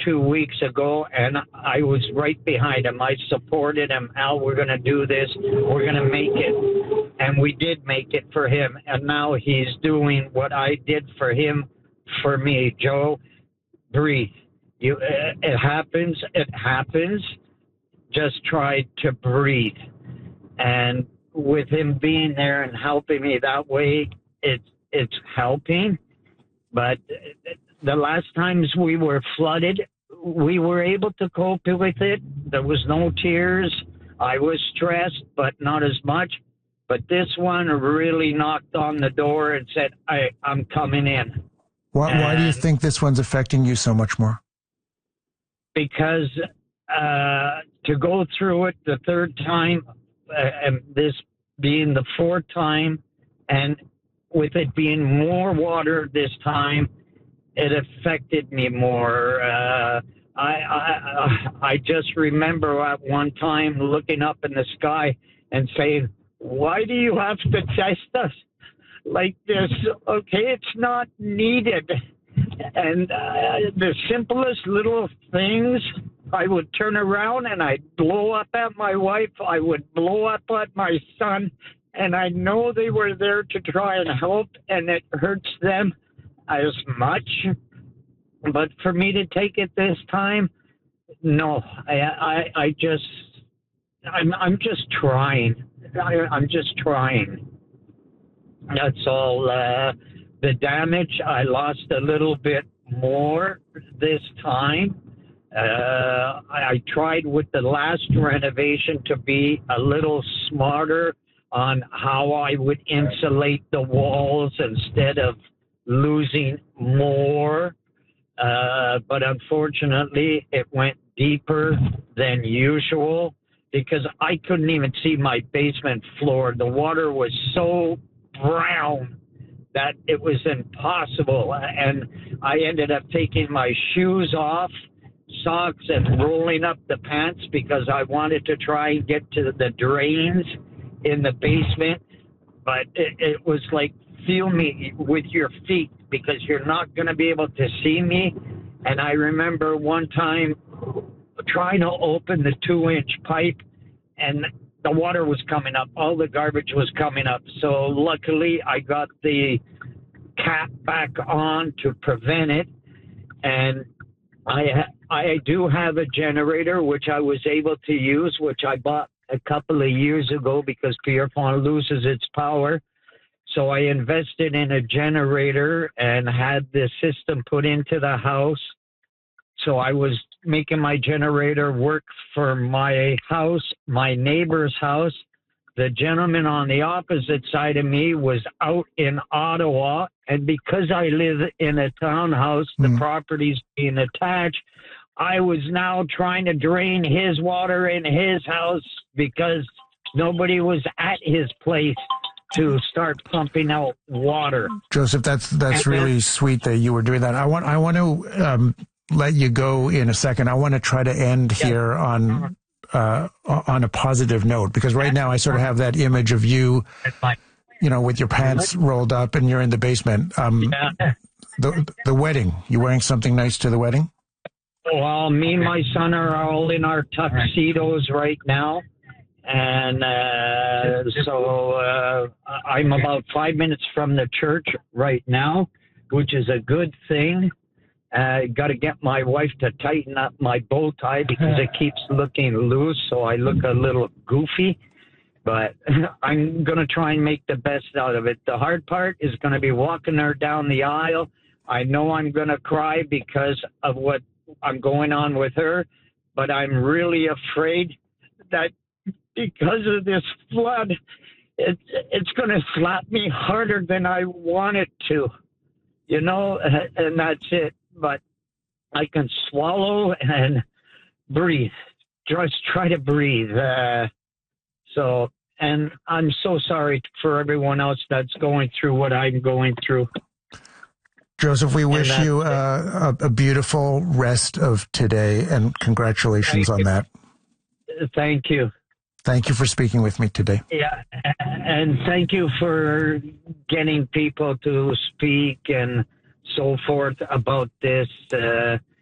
2 weeks ago, and I was right behind him. I supported him. Al, we're going to do this. We're going to make it. And we did make it for him. And now he's doing what I did for him, for me. Joe, breathe. It happens. It happens. Just try to breathe. And with him being there and helping me that way, it's helping. But the last times we were flooded, we were able to cope with it. There was no tears. I was stressed, but not as much. But this one really knocked on the door and said, I'm coming in. Why do you think this one's affecting you so much more? Because to go through it the third time, and this being the fourth time, and with it being more water this time, it affected me more. I just remember at one time looking up in the sky and saying, why do you have to test us like this? Okay, it's not needed. And the simplest little things, I would turn around and I'd blow up at my wife. I would blow up at my son. And I know they were there to try and help, and it hurts them as much. But for me to take it this time, no. I'm just trying. I'm just trying. That's all. The damage, I lost a little bit more this time. I tried with the last renovation to be a little smarter on how I would insulate the walls instead of losing more. But unfortunately, it went deeper than usual because I couldn't even see my basement floor. The water was so brown that it was impossible. And I ended up taking my shoes off, socks, and rolling up the pants because I wanted to try and get to the drains in the basement. But it was like, feel me with your feet because you're not going to be able to see me. And I remember one time trying to open the 2-inch pipe and the water was coming up. All the garbage was coming up. So luckily I got the cap back on to prevent it. And I do have a generator, which I was able to use, which I bought a couple of years ago because Pierrefonds loses its power. So I invested in a generator and had the system put into the house. So I was making my generator work for my house, my neighbor's house. The gentleman on the opposite side of me was out in Ottawa. And because I live in a townhouse, the property's being attached, I was now trying to drain his water in his house because nobody was at his place to start pumping out water. Joseph, that's really sweet that you were doing that. I want to let you go in a second. I want to try to end here on a positive note because right now I sort of have that image of you, with your pants rolled up and you're in the basement. The wedding, you wearing something nice to the wedding? Well, me and my son are all in our tuxedos right now. And so I'm about 5 minutes from the church right now, which is a good thing. Got to get my wife to tighten up my bow tie because it keeps looking loose, so I look a little goofy. But I'm going to try and make the best out of it. The hard part is going to be walking her down the aisle. I know I'm going to cry because of what I'm going on with her, but I'm really afraid that because of this flood, it's going to slap me harder than I want it to, and that's it. But I can swallow and breathe. Just try to breathe. And I'm so sorry for everyone else that's going through what I'm going through. Joseph, we wish you a beautiful rest of today, and congratulations on that. Thank you. Thank you for speaking with me today. Yeah, and thank you for getting people to speak and so forth about this.